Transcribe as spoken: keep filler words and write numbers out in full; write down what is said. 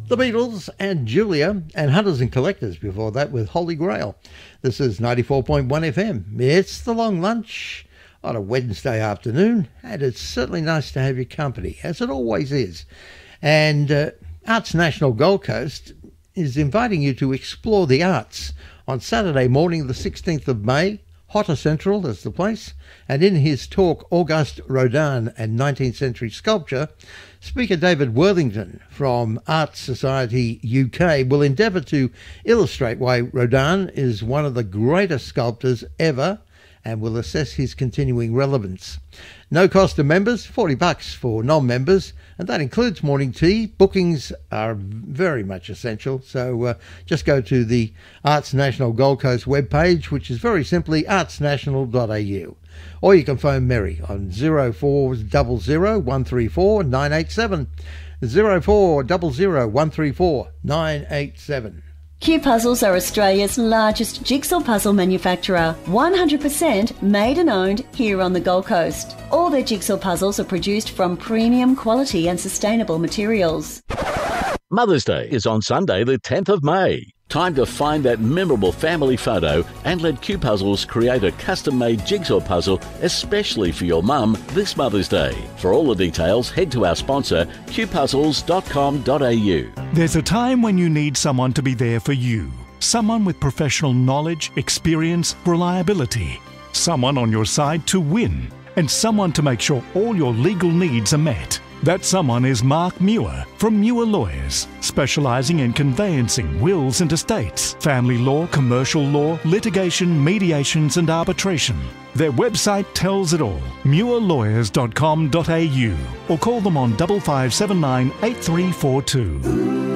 The Beatles and Julia, and Hunters and Collectors before that with Holy Grail. This is ninety-four point one F M. It's the long lunch on a Wednesday afternoon, and it's certainly nice to have your company, as it always is. And uh, Arts National Gold Coast is inviting you to explore the arts on Saturday morning, the sixteenth of May. Hotter Central is the place, and in his talk Auguste Rodin and nineteenth century Sculpture, Speaker David Worthington from Arts Society U K will endeavour to illustrate why Rodin is one of the greatest sculptors ever and will assess his continuing relevance. No cost to members, forty bucks for non-members, and that includes morning tea. Bookings are very much essential, so uh, just go to the Arts National Gold Coast webpage, which is very simply arts national dot a u. Or you can phone Mary on zero four zero zero one three four nine eight seven, zero four zero zero one three four nine eight seven. Q Puzzles are Australia's largest jigsaw puzzle manufacturer, one hundred percent made and owned here on the Gold Coast. All their jigsaw puzzles are produced from premium quality and sustainable materials. Mother's Day is on Sunday the tenth of May. Time to find that memorable family photo and let Q Puzzles create a custom-made jigsaw puzzle especially for your mum this Mother's Day. For all the details, head to our sponsor, q puzzles dot com dot a u. There's a time when you need someone to be there for you. Someone with professional knowledge, experience, reliability. Someone on your side to win. And someone to make sure all your legal needs are met. That someone is Mark Muir from Muir Lawyers, specialising in conveyancing wills and estates, family law, commercial law, litigation, mediations and arbitration. Their website tells it all, muir lawyers dot com dot a u, or call them on five five seven nine eight three four two.